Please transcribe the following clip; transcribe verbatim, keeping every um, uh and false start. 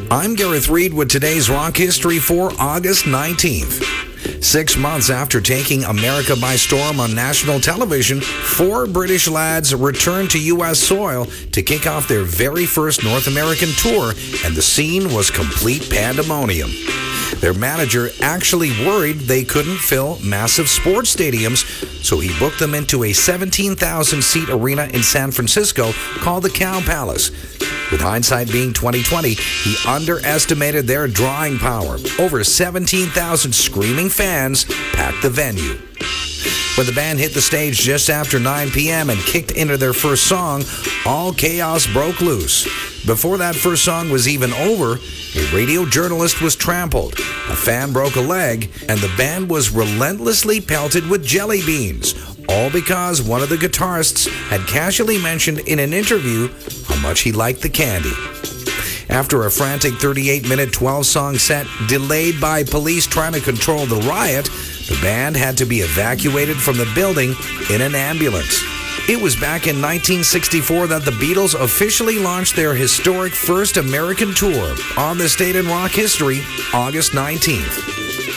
I'm Gareth Reed with today's rock history for August nineteenth. Six months after taking America by storm on national television, four British lads returned to U S soil to kick off their very first North American tour, and the scene was complete pandemonium. Their manager actually worried they couldn't fill massive sports stadiums, so he booked them into a seventeen thousand seat arena in San Francisco called the Cow Palace. With hindsight being twenty twenty, he underestimated their drawing power. Over seventeen thousand screaming fans packed the venue. When the band hit the stage just after nine p.m. and kicked into their first song, all chaos broke loose. Before that first song was even over, a radio journalist was trampled, a fan broke a leg, and the band was relentlessly pelted with jelly beans, all because one of the guitarists had casually mentioned in an interview how much he liked the candy. After a frantic thirty-eight minute twelve song set delayed by police trying to control the riot, the band had to be evacuated from the building in an ambulance. It was back in nineteen sixty-four that the Beatles officially launched their historic first American tour on this date in rock history, August nineteenth.